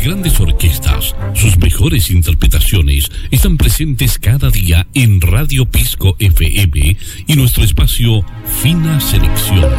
grandes orquestas, sus mejores interpretaciones están presentes cada día en Radio Pisco FM y nuestro espacio Fina Selección.